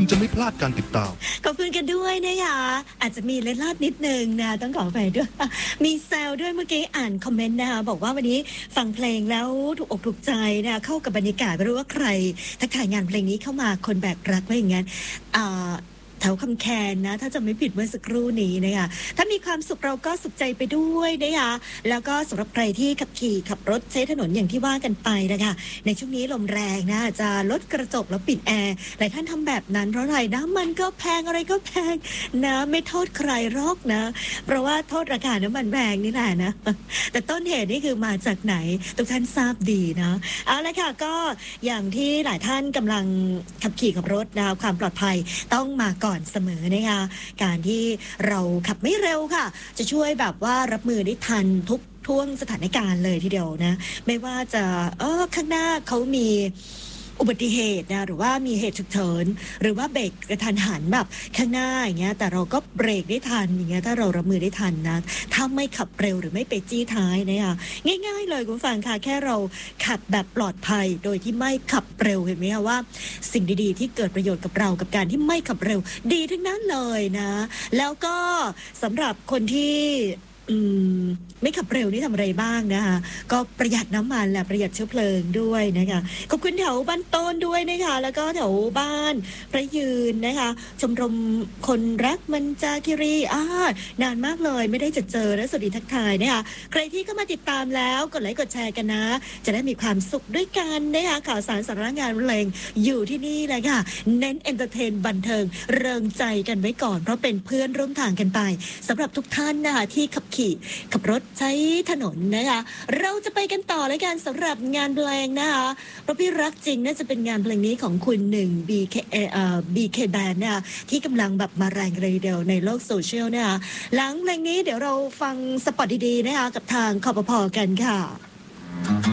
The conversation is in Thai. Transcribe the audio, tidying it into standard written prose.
คุณจะไม่พลาดการติดตามขอบคุณกันด้วยนะคะอาจจะมีเล็ดลอดนิดนึงนะต้องขอไปด้วยมีแซวด้วยเมื่อกี้อ่านคอมเมนต์นะคะบอกว่าวันนี้ฟังเพลงแล้วถูกอกถูกใจนะเข้ากับบรรยากาศไม่รู้ว่าใครทักทายงานเพลงนี้เข้ามาคนแบกรักไว้อย่างนั้นแถวคำแคนนะถ้าจะไม่ผิดเมื่อสักครู่นี้นะคะถ้ามีความสุขเราก็สุขใจไปด้วยนะคะแล้วก็สำหรับใครที่ขับขี่ขับรถใช้ถนนอย่างที่ว่ากันไปนะคะในช่วงนี้ลมแรงนะจะลดกระจกแล้วปิดแอร์หลายท่านทำแบบนั้นเพราะอะไรน้ำมันก็แพงอะไรก็แพงนะไม่โทษใครหรอกนะเพราะว่าโทษราคาน้ำมันแพงนี่แหละนะแต่ต้นเหตุนี่คือมาจากไหนทุกท่านทราบดีนะเอาละค่ะก็อย่างที่หลายท่านกำลังขับขี่ขับรถนะความปลอดภัยต้องมาก่อนเสมอนะคะการที่เราขับไม่เร็วค่ะจะช่วยแบบว่ารับมือได้ทันทุกท่วงสถานการณ์เลยทีเดียวนะไม่ว่าจะข้างหน้าเขามีอุบัติเหตุนะหรือว่ามีเหตุฉุกเฉินหรือว่าเบรกกระทันหันแบบข้างหน้าอย่างเงี้ยแต่เราก็เบรกได้ทันอย่างเงี้ยถ้าเรารับมือได้ทันนะถ้าไม่ขับเร็วหรือไม่ไปจี้ท้ายนะคะง่ายๆเลยคุณฟังค่ะแค่เราขับแบบปลอดภัยโดยที่ไม่ขับเร็วเห็นไหมคะว่าสิ่งดีๆที่เกิดประโยชน์กับเรากับการที่ไม่ขับเร็วดีทั้งนั้นเลยนะแล้วก็สำหรับคนที่ไม่ขับเร็วนี่ทำอะไรบ้างนะคะก็ประหยัดน้ำมันและประหยัดเชื้อเพลิงด้วยนะคะขอบคุณแถวบ้านต้นด้วยนะคะแล้วก็แถวบ้านพระยืนนะคะชมรมคนรักมันจาคิรีนานมากเลยไม่ได้จะเจอและสวัสดีทักทายนะคะใครที่เข้ามาติดตามแล้วกดไลค์กดแชร์กันนะจะได้มีความสุขด้วยกันนะคะข่าวสารสาระงานเพลงอยู่ที่นี่เลยค่ะเน้นเอนเตอร์เทนบันเทิงเริงใจกันไว้ก่อนเพราะเป็นเพื่อนร่วมทางกันไปสำหรับทุกท่านนะคะที่ขับรถใช้ถนนนะคะเราจะไปกันต่อเลยกันสำหรับงานเพลงนะคะเพราะพี่รักจริงน่าจะเป็นงานเพลงนี้ของคุณหนึ่ง BK Band นะคะที่กำลังแบบมาแรงเลยเดียวในโลกโซเชียลนะคะหลังเพลงนี้เดี๋ยวเราฟังสปอตดีๆนะคะกับทางคปภ.กันค่ะ